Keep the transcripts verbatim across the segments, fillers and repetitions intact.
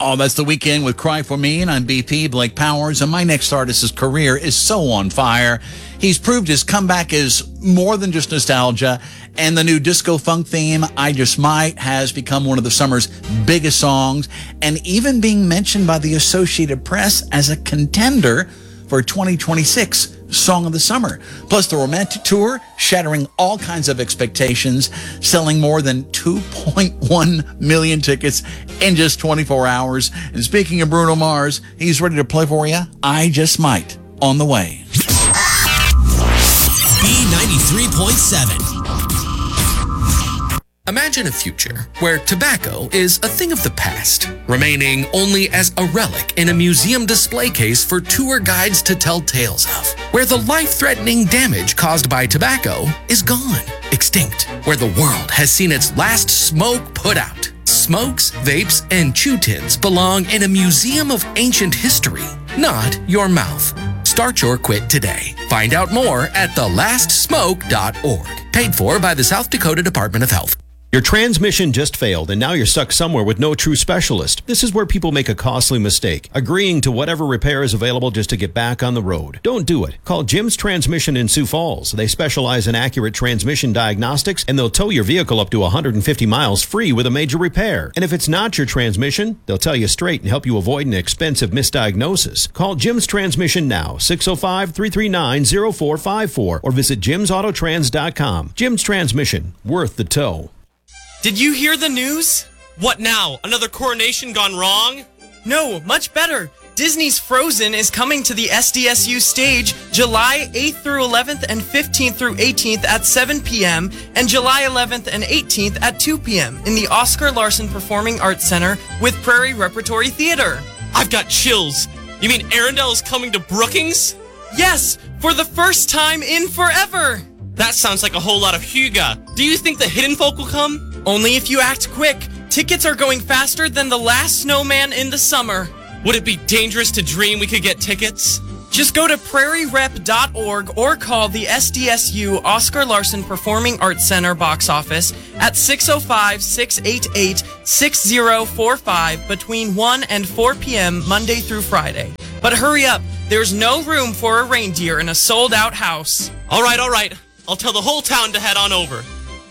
Oh, that's The Weeknd with Cry For Me, and I'm B P, Blake Powers, and my next artist's career is so on fire. He's proved his comeback is more than just nostalgia, and the new disco funk theme, I Just Might, has become one of the summer's biggest songs, and even being mentioned by the Associated Press as a contender for twenty twenty-six Song of the Summer. Plus the Romantic Tour, shattering all kinds of expectations, selling more than two point one million tickets in just twenty-four hours. And speaking of Bruno Mars, he's ready to play for you. I Just Might, on the way. B ninety-three point seven. Imagine a future where tobacco is a thing of the past, remaining only as a relic in a museum display case for tour guides to tell tales of, where the life-threatening damage caused by tobacco is gone, extinct, where the world has seen its last smoke put out. Smokes, vapes, and chew tins belong in a museum of ancient history, not your mouth. Start your quit today. Find out more at the last smoke dot org. Paid for by the South Dakota Department of Health. Your transmission just failed, and now you're stuck somewhere with no true specialist. This is where people make a costly mistake, agreeing to whatever repair is available just to get back on the road. Don't do it. Call Jim's Transmission in Sioux Falls. They specialize in accurate transmission diagnostics, and they'll tow your vehicle up to one hundred fifty miles free with a major repair. And if it's not your transmission, they'll tell you straight and help you avoid an expensive misdiagnosis. Call Jim's Transmission now, six oh five, three three nine, oh four five four, or visit jims auto trans dot com. Jim's Transmission, worth the tow. Did you hear the news? What now? Another coronation gone wrong? No, much better. Disney's Frozen is coming to the S D S U stage July eighth through eleventh and fifteenth through eighteenth at seven p.m. and July eleventh and eighteenth at two p.m. in the Oscar Larson Performing Arts Center with Prairie Repertory Theater. I've got chills. You mean Arendelle is coming to Brookings? Yes, for the first time in forever. That sounds like a whole lot of hygge. Do you think the Hidden Folk will come? Only if you act quick. Tickets are going faster than the last snowman in the summer. Would it be dangerous to dream we could get tickets? Just go to prairie rep dot org or call the S D S U Oscar Larson Performing Arts Center box office at six oh five, six eight eight, six oh four five between one and four p.m. Monday through Friday. But hurry up, there's no room for a reindeer in a sold-out house. All right, all right. I'll tell the whole town to head on over.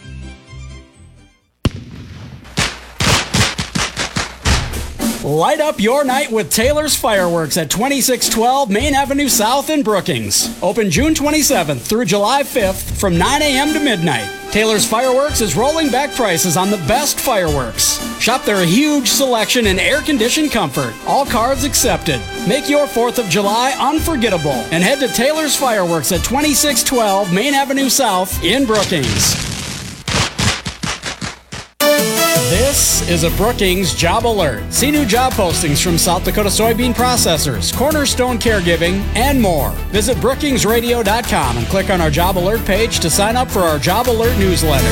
Light up your night with Taylor's Fireworks at twenty-six twelve Main Avenue South in Brookings. Open June twenty-seventh through July fifth from nine a.m. to midnight. Taylor's Fireworks is rolling back prices on the best fireworks. Shop their huge selection in air-conditioned comfort. All cards accepted. Make your fourth of July unforgettable and head to Taylor's Fireworks at twenty-six twelve Main Avenue South in Brookings. This is a Brookings Job Alert. See new job postings from South Dakota soybean processors, Cornerstone Caregiving, and more. Visit brookings radio dot com and click on our Job Alert page to sign up for our Job Alert newsletter.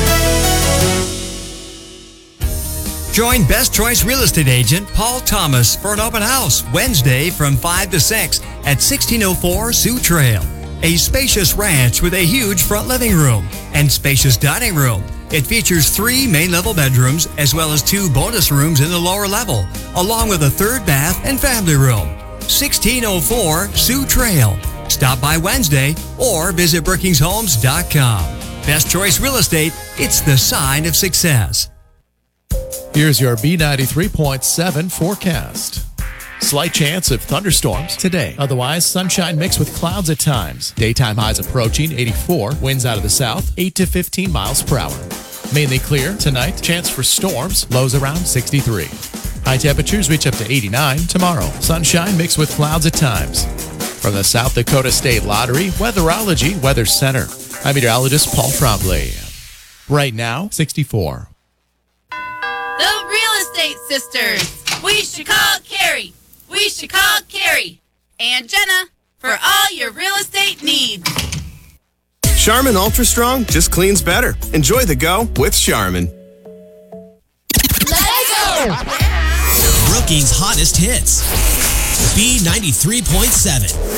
Join Best Choice Real Estate Agent Paul Thomas for an open house Wednesday from five to six at sixteen oh four Sioux Trail. A spacious ranch with a huge front living room and spacious dining room. It features three main-level bedrooms as well as two bonus rooms in the lower level, along with a third bath and family room. sixteen oh four Sioux Trail. Stop by Wednesday or visit brookings homes dot com. Best Choice Real Estate, it's the sign of success. Here's your B ninety-three point seven forecast. Slight chance of thunderstorms today. Otherwise, sunshine mixed with clouds at times. Daytime highs approaching eighty-four. Winds out of the south, eight to fifteen miles per hour. Mainly clear tonight. Chance for storms. Lows around sixty-three. High temperatures reach up to eighty-nine tomorrow. Sunshine mixed with clouds at times. From the South Dakota State Lottery Weatherology Weather Center, I'm meteorologist Paul Trombley. Right now, sixty-four. The Real Estate Sisters. We should call Carrie. We should call Carrie and Jenna for all your real estate needs. Charmin Ultra Strong just cleans better. Enjoy the go with Charmin. Let's go! Brookings' hottest hits. B ninety-three point seven.